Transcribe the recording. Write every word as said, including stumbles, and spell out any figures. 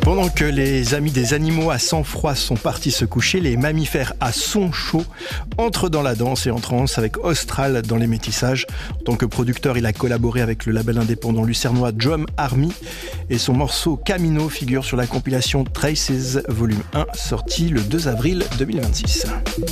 Pendant que les amis des animaux à sang froid sont partis se coucher, les mammifères à son chaud entrent dans la danse et en transe avec Austral dans les métissages. En tant que producteur, il a collaboré avec le label indépendant lucernois Drum Army et son morceau Camino figure sur la compilation Traces Volume un sorti le deux avril deux mille vingt-six.